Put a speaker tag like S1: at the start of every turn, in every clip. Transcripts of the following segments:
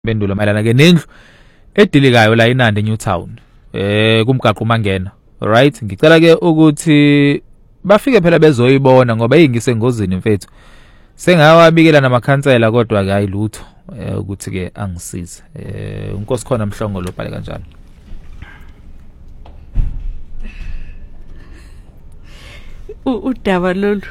S1: impendulo mayelana ke nendlu edilikayo la eNandi Newtown kumgaqo mangena. Alright, ngicela ke ukuthi bafike phela bezoyibona ngoba ingisengozini mfethu. Sengawabikela namakhansela kodwa ke ayilutho ukuthi ke angisize. Unkosi khona Mhlongo lo bhale kanjalo.
S2: Udaba lolu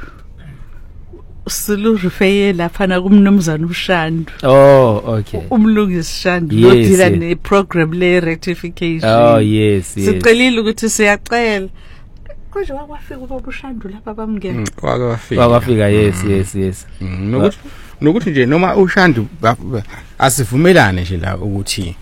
S2: silurifeye lapha na kumnumzana uShandu.
S1: Oh, okay.
S2: Umlungisi Shandu
S1: Yes,
S2: lodila
S1: yes.
S2: neprogram le rectification.
S1: Oh, yes, yes.
S2: Sicelile ukuthi siyacela. Konje wakwafika ubaba uShandu lapha bamngena.
S1: Wafika yes.
S3: Nokuthi nje noma uShandu asivumelane nje la ukuthi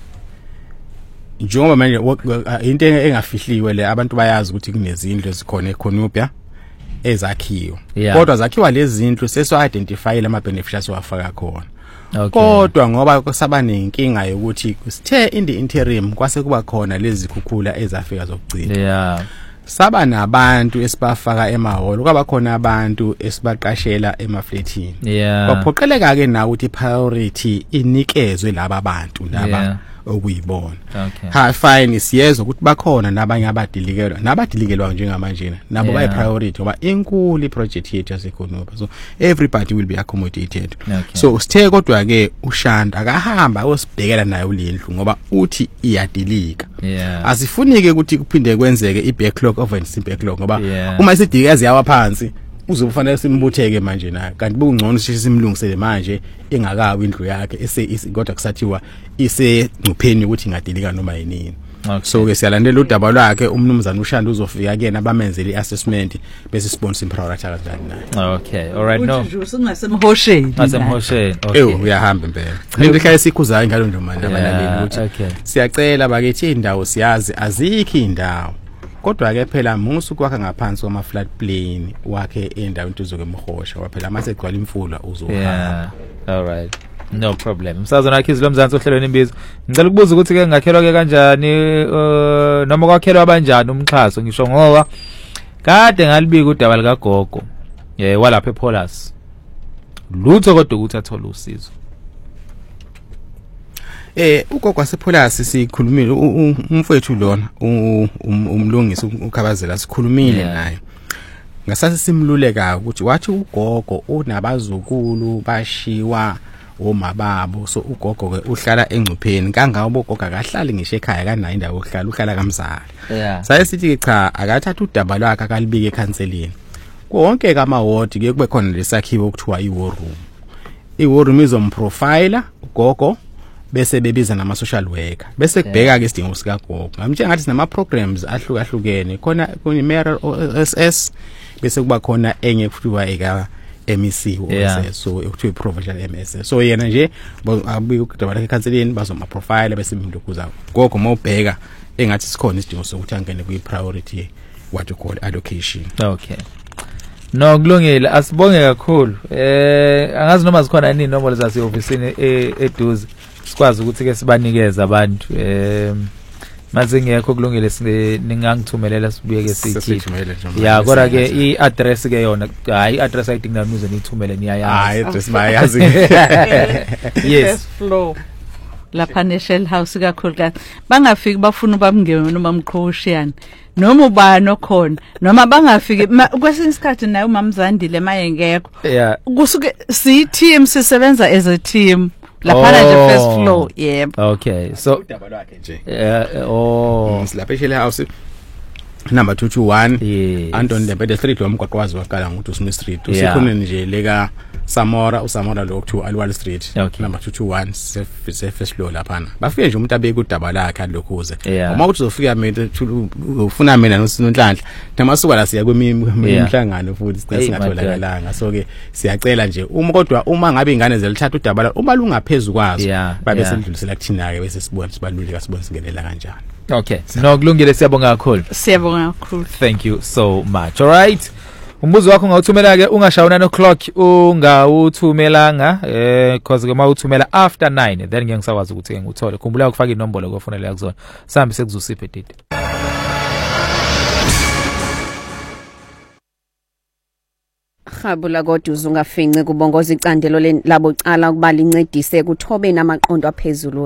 S3: njengoba manje into engafihliwe le abantu bayazi ukuthi kunezindlu ezikhona eConubia ezakhiwa. Kodwa zakhiwa lezi zindlu seso identify lama beneficiaries wafaka khona.
S1: Okay.
S3: Kodwa ngoba kusaba nenkinga yokuthi sithe in the interim kwase kuba khona lezi zikhukhula ezafika zokugcina.
S1: Yeah.
S3: Saba nabantu esibafaka emahholo kwaba khona abantu esibaqashela emafletini.
S1: Yeah.
S3: Baphoqeleka ke na ukuthi priority inikezwe laba bantu laba okuyibona.
S1: Okay.
S3: Ha fine siyezwa ukuthi bakhona nabanye abadilikelwa njengamanje nabo bayi priority ngoba inkulu iproject yethu yaseConubia, so everybody will be accommodated.
S1: Okay.
S3: So sithe kodwa ke uShanda akahamba osibhekela naye ulindlu ngoba uthi iyadilika.
S1: Yeah.
S3: Asifunike ukuthi kuphinde kwenzeke ibacklog over backlog ngoba
S1: Yeah.
S3: uma isidika yaziyawa phansi uzofanele simbutheke manje naye kanti bekungcono sithi simlungisele manje engakawi indlu yakhe kodwa kusathiwa isengcupheni ukuthi ingadilika noma yini.
S1: Okay.
S3: So ke siyalandela udaba lwakhe umnumzana uShanda uzofika kuyena bamenzele iassessment bese sibonisa impriority kanjani naye.
S1: Okay, all right, no.
S2: Uthi singasemhosheni.
S1: Asemhosheni. Okay.
S3: Uyahamba impela. Lento ekhaya sikhuzayo ngalo nje manje abalaleli ukuthi
S1: okay.
S3: siyacela bakithi indawo siyazi azikho indawo. Kodwa ke phela musu kwakhe ngaphansi kwama flood plain wakhe endaweni tuzoke emhosha waphela mase egcwala imfula uzohamba.
S1: Yeah. All right. No problem. Msazana akhizi lo mzansi ohlelweni imbizo. Ngicela ukubuza ukuthi ke ngakhelwa ke kanjani noma kwakhelwa abanjani umxhaso ngisho ngoba kade ngalibika udaba lika gogo. Walapha ePolas. Lutho kodwa ukuthi athola usizo.
S3: Ugogo wasePolasi sikhulumile umfowethu lona umlungisi ukhabazela sikhulumile naye. Ngasase simluleka ukuthi wathi ugogo unabazukulu bashiwa omababo, so ugogo ke uhlala engcupheni kangawo ugogo akahlali ngisho ekhaya kanayo indawo uhlala kamzala.
S1: Yeah.
S3: Saye sithi cha akathatha udaba lwakhe akalibike ekanseleni. Konke kama ward ke kube khona lesakhiwo okuthiwa iwar room. Iwar room izomprofiler ugogo bese bebiza nama social worker bese kubheka ke isidingo sika gogo. Ngamtshela ngathi sinama programs ahlukahlukene khona kuni mayoral OSS bese kuba khona enye kuthiwa eka MEC OSS, so ekuthiwa provincial MSS. So yena nje abike ukudaba lakhe ekanseleni bazoma profile bese umuntu kuza gogo mawubheka engathi sikhona isidingo sokuthi angene kwi priority what you call allocation.
S1: Okay. No kulungile asibonge kakhulu. Angazi noma zikhona yini inombolo zase officeini eduze sikwazi ukuthi ke sibanikeze abantu mase ngekho kulungile ningangithumelela sibuye ke sithi. Yeah, kodwa ke i-address ke yona hayi address ayidinga nuze nithumele niyayazi.
S3: Hayi address bayazi.
S1: Yes.
S2: Floor. Lapha neShell House kakhulu bangafiki bafuna ubamngene noma umqhoshiyana noma ubani okhona noma bangafiki kwesinye isikhathi naye uMamzandile mayengekho.
S1: Yeah.
S2: Kusuke team sisebenza as a team lapha nje first floor. Yebo.
S1: Okay, so
S3: udaba lwakhe nje
S1: silapha
S3: eShell House number 221
S1: yes.
S3: Anton Dembele Street lomgwaqo wazi waqala ngokuthi uSmith Street usekhona nje leka uSamora lo to Alwal Street.
S1: Okay.
S3: Number 221 first floor lapha bafike nje umuntu abeke udaba lakhe alokhuze uma uthi uzofika mina ufuna mina noSinonhlanhla namasuka la siya kwemihlangano futhi singatholakala so ke siyacela nje kodwa uma ngabe ingane zelithatha udaba la uma lungaphezulu kwazo babe sendlulisela kuthina ke bese sibaluleka sibone singenela kanjani.
S1: Okay. No kulungile siyabonga kakhulu.
S2: Siyabonga kakhulu.
S1: Thank you so much. All right. Umbuzo wakho ungawuthumela ke ungashayona no-clock ungawuthumelanga because ke mawuthumela after 9 then ngeke ngisakwazi ukuthi ke ngikuthole. Khumbula ukufaka inombolo kofonela yakuzona. Sambe sekuzusiphe didi.
S4: Ukurhabula kodwa uzungafinci kubongoza icandelo labo cala ukuba lincedise kuthobeni amaqondo aphezulu